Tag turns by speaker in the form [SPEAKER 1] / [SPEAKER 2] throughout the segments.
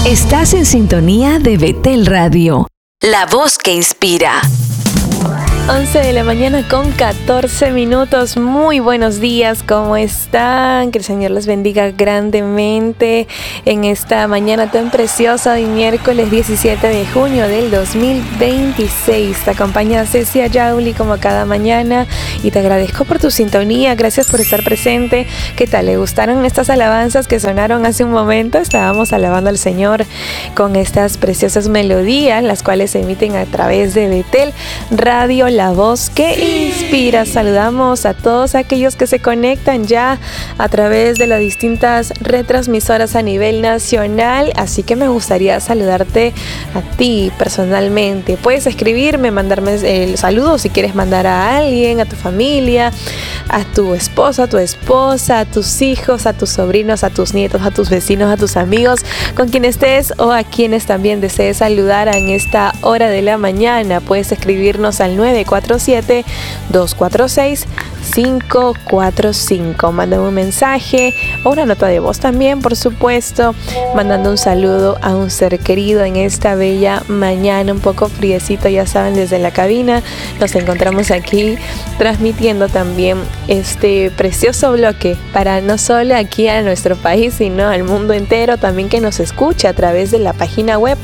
[SPEAKER 1] Estás en sintonía de Betel Radio, la voz que inspira.
[SPEAKER 2] 11 de la mañana con 14 minutos. Muy buenos días, ¿cómo están? Que el Señor les bendiga grandemente en esta mañana tan preciosa de miércoles 17 de junio del 2026. Te acompaña Cecia Yauli como cada mañana y te agradezco por tu sintonía. Gracias por estar presente. ¿Qué tal? ¿Le gustaron estas alabanzas que sonaron hace un momento? Estábamos alabando al Señor con estas preciosas melodías, las cuales se emiten a través de Betel Radio, la voz que inspira. Saludamos a todos aquellos que se conectan ya a través de las distintas retransmisoras a nivel nacional, así que me gustaría saludarte a ti personalmente. Puedes escribirme, mandarme el saludo si quieres mandar a alguien, a tu familia, a tu esposa, a tus hijos, a tus sobrinos, a tus nietos, a tus vecinos, a tus amigos, con quien estés o a quienes también desees saludar en esta hora de la mañana. Puedes escribirnos al 947-246-545. Mándame un mensaje o una nota de voz también, por supuesto, mandando un saludo a un ser querido en esta bella mañana, un poco friecito, ya saben, desde la cabina. Nos encontramos aquí transmitiendo también este precioso bloque para no solo aquí a nuestro país, sino al mundo entero también, que nos escucha a través de la página web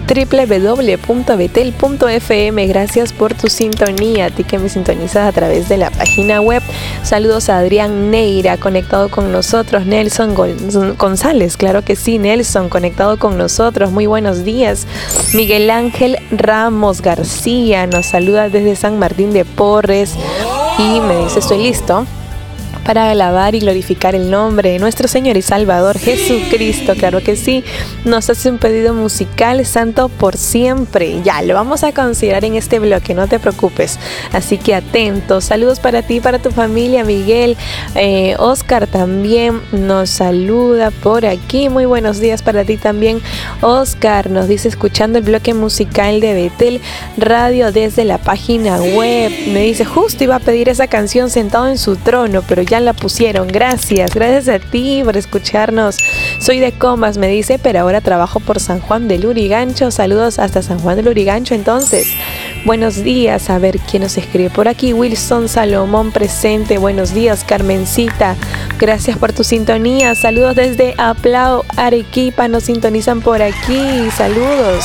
[SPEAKER 2] www.betel.fm. Gracias por tu sintonía, a ti que me sintonizas a través de la página web. Saludos a Adrián Neira, conectado con nosotros. Nelson González, claro que sí, Nelson, conectado con nosotros. Muy buenos días. Miguel Ángel Ramos García nos saluda desde San Martín de Porres y me dice: estoy listo para alabar y glorificar el nombre de nuestro Señor y Salvador Jesucristo. Claro que sí. Nos hace un pedido musical: Santo por siempre. Ya, lo vamos a considerar en este bloque, no te preocupes. Así que atentos. Saludos para ti, para tu familia, Miguel. Oscar también nos saluda por aquí. Muy buenos días para ti también, Oscar. Nos dice: escuchando el bloque musical de Betel Radio desde la página web. Me dice: justo iba a pedir esa canción sentado en su trono, pero ya la pusieron. Gracias a ti por escucharnos. Soy de Comas, me dice, pero ahora trabajo por San Juan del Lurigancho. Saludos hasta San Juan del Lurigancho. Entonces, buenos días. A ver quién nos escribe por aquí. Wilson Salomón presente. Buenos días, Carmencita. Gracias por tu sintonía. Saludos desde Aplao, Arequipa. Nos sintonizan por aquí. Saludos.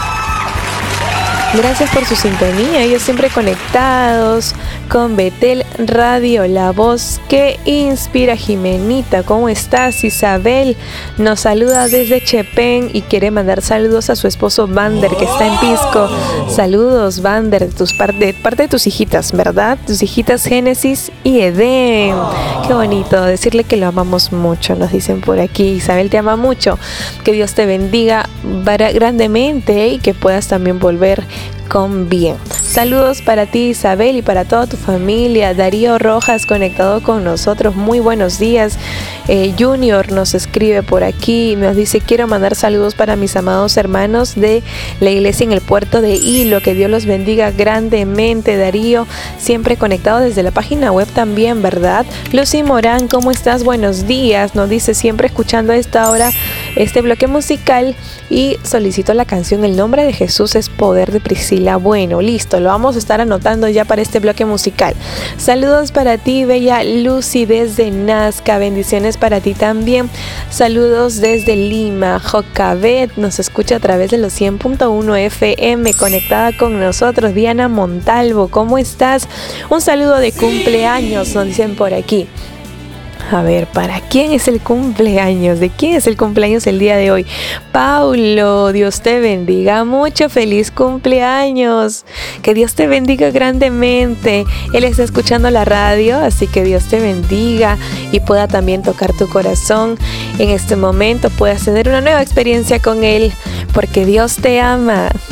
[SPEAKER 2] Gracias por su sintonía, ellos siempre conectados con Betel Radio, la voz que inspira. Jimenita, ¿cómo estás? Isabel nos saluda desde Chepén y quiere mandar saludos a su esposo Vander, que está en Pisco. Saludos, Vander, de parte de tus hijitas, ¿verdad? Tus hijitas Génesis y Edén. Qué bonito decirle que lo amamos mucho, nos dicen por aquí. Isabel te ama mucho, que Dios te bendiga grandemente y que puedas también volver con bien. Saludos para ti, Isabel, y para toda tu familia. Darío Rojas conectado con nosotros. Muy buenos días. Junior nos escribe por aquí, nos dice: quiero mandar saludos para mis amados hermanos de la iglesia en el puerto de Hilo. Que Dios los bendiga grandemente. Darío, siempre conectado desde la página web también, ¿verdad? Lucy Morán, ¿cómo estás? Buenos días. Nos dice: siempre escuchando a esta hora este bloque musical y solicito la canción El nombre de Jesús es poder, de Priscila. Bueno, listo, lo vamos a estar anotando ya para este bloque musical. Saludos para ti, bella Lucy, desde Nazca. Bendiciones para ti también. Saludos desde Lima. Jocabet nos escucha a través de los 100.1 FM, conectada con nosotros. Diana Montalvo, ¿cómo estás? Un saludo de cumpleaños, nos dicen por aquí. A ver, ¿para quién es el cumpleaños? ¿De quién es el cumpleaños el día de hoy? Paulo, Dios te bendiga mucho. Feliz cumpleaños. Que Dios te bendiga grandemente. Él está escuchando la radio, así que Dios te bendiga y pueda también tocar tu corazón en este momento. Puedas tener una nueva experiencia con Él, porque Dios te ama.